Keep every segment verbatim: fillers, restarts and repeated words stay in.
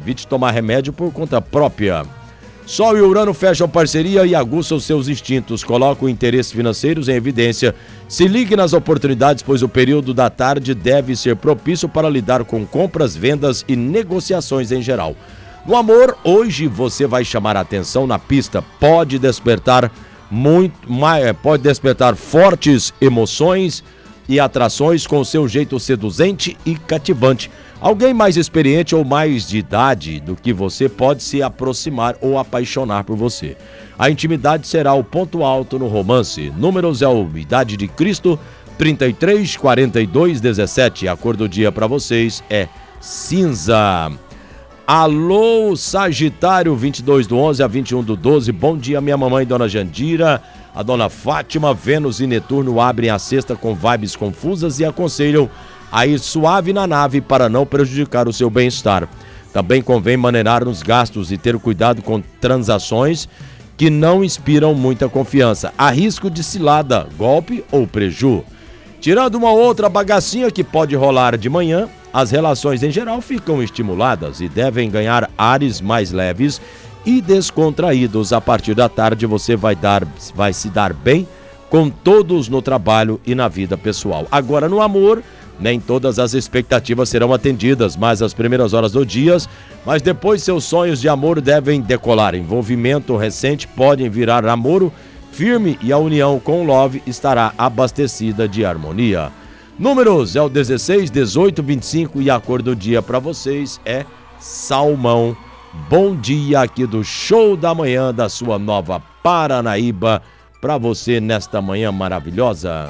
Evite tomar remédio por conta própria. Sol e Urano fecham parceria e aguçam seus instintos, colocam interesses financeiros em evidência. Se ligue nas oportunidades, pois o período da tarde deve ser propício para lidar com compras, vendas e negociações em geral. No amor, hoje você vai chamar a atenção na pista, pode despertar muito, pode despertar fortes emoções e atrações com seu jeito seduzente e cativante. Alguém mais experiente ou mais de idade do que você pode se aproximar ou apaixonar por você. A intimidade será o ponto alto no romance. Números é o Idade de Cristo, trinta e três, quarenta e dois, dezessete. A cor do dia para vocês é cinza. Alô, Sagitário, vinte e dois do onze a vinte e um do doze. Bom dia, minha mamãe, Dona Jandira. A Dona Fátima, Vênus e Netuno abrem a sexta com vibes confusas e aconselham a ir suave na nave para não prejudicar o seu bem-estar. Também convém maneirar nos gastos e ter cuidado com transações que não inspiram muita confiança. Há risco de cilada, golpe ou preju. Tirando uma outra bagacinha que pode rolar de manhã, as relações em geral ficam estimuladas e devem ganhar ares mais leves e descontraídos. A partir da tarde você vai, dar, vai se dar bem com todos no trabalho e na vida pessoal. Agora no amor, nem todas as expectativas serão atendidas, mas as primeiras horas do dia, mas depois seus sonhos de amor devem decolar. Envolvimento recente podem virar namoro firme e a união com o Love estará abastecida de harmonia. Números é o dezesseis, dezoito, vinte e cinco e a cor do dia para vocês é salmão. Bom dia aqui do Show da Manhã da sua Nova Paranaíba para você nesta manhã maravilhosa.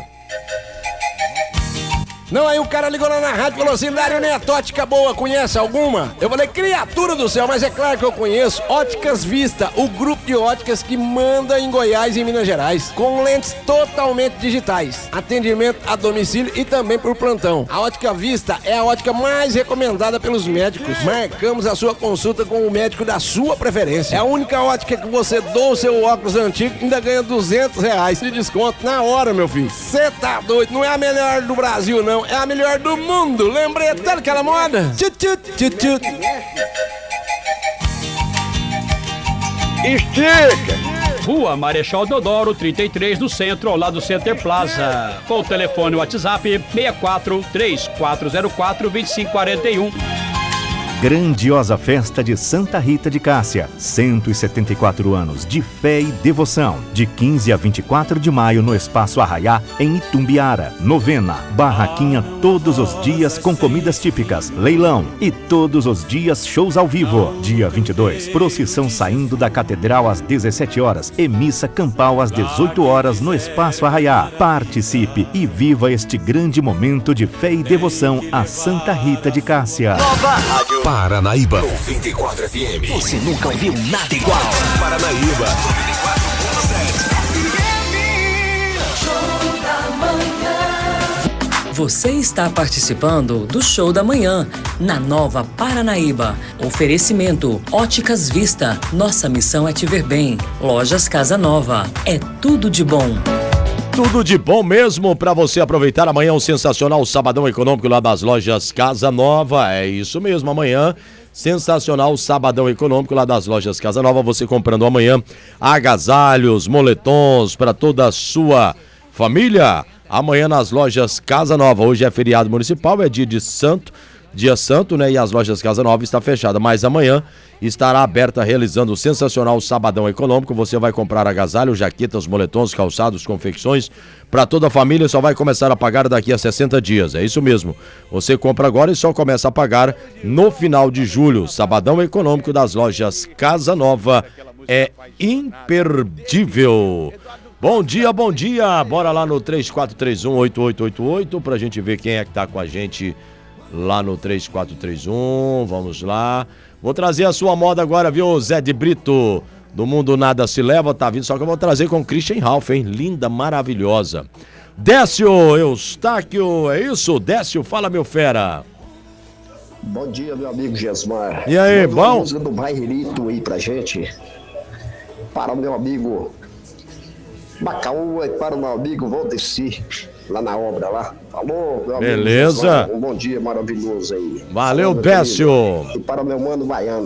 Não, aí o cara ligou lá na rádio e falou assim: Dário Neto, ótica boa, conhece alguma? Eu falei: criatura do céu, mas é claro que eu conheço. Óticas Vista, o grupo de óticas que manda em Goiás e em Minas Gerais, com lentes totalmente digitais, atendimento a domicílio e também por plantão. A Ótica Vista é a ótica mais recomendada pelos médicos. Marcamos a sua consulta com o médico da sua preferência. É a única ótica que você doa o seu óculos antigo e ainda ganha duzentos reais de desconto na hora, meu filho. Cê tá doido, não é a melhor do Brasil, não. É a melhor do mundo. Lembrei até daquela moda. Tchut, tchut, tchut, tchut. Estica! Rua Marechal Deodoro, trinta e três, do centro, ao lado do Center Plaza. Com o telefone WhatsApp seis quatro, três quatro zero quatro, dois cinco quatro um. Grandiosa festa de Santa Rita de Cássia, cento e setenta e quatro anos de fé e devoção, de quinze a vinte e quatro de maio no Espaço Arraiá, em Itumbiara. Novena, barraquinha todos os dias com comidas típicas, leilão e todos os dias shows ao vivo. Dia vinte e dois, procissão saindo da Catedral às dezessete horas e missa campal às dezoito horas no Espaço Arraiá. Participe e viva este grande momento de fé e devoção a Santa Rita de Cássia. Nova Rádio Paranaíba noventa e quatro F M. Você nunca ouviu nada igual. Paranaíba noventa e quatro ponto sete. Você está participando do Show da Manhã, na Nova Paranaíba. Oferecimento Óticas Vista. Nossa missão é te ver bem. Lojas Casa Nova. É tudo de bom. Tudo de bom mesmo para você aproveitar amanhã um sensacional sabadão econômico lá das lojas Casa Nova. É isso mesmo, amanhã sensacional sabadão econômico lá das lojas Casa Nova. Você comprando amanhã agasalhos, moletons para toda a sua família. Amanhã nas lojas Casa Nova. Hoje é feriado municipal, é dia de santo, dia santo, né? E as lojas Casa Nova está fechada, mas amanhã estará aberta realizando o sensacional sabadão econômico. Você vai comprar agasalho, jaquetas, moletons, calçados, confecções para toda a família. Só vai começar a pagar daqui a sessenta dias. É isso mesmo. Você compra agora e só começa a pagar no final de julho. Sabadão econômico das lojas Casa Nova é imperdível. Bom dia, bom dia. Bora lá no três quatro três um, oito oito oito oito pra gente ver quem é que tá com a gente lá no três quatro três um. Vamos lá. Vou trazer a sua moda agora, viu, Zé de Brito? Do Mundo Nada Se Leva, tá vindo, só que eu vou trazer com Christian Ralph, hein? Linda, maravilhosa. Décio Eustáquio, é isso? Décio, fala, meu fera. Bom dia, meu amigo Gesmar. E aí, Manda bom? uma música do Bairrito aí pra gente. Para o meu amigo Bacaúa e para o meu amigo Valdeci, lá na obra lá. Falou, meu amigo. Beleza. Um bom dia maravilhoso aí. Valeu, Falou, Décio. E para o meu mano Baiano.